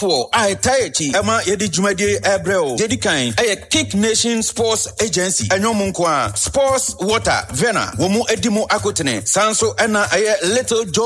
for I taichi Emma Yedi Jumadi Ebreo Jedi Kain Kick Nation Sports Agency Enyomunkwa Sports Water Vena Womu Edimo Akotene Sanso Ena Little Joe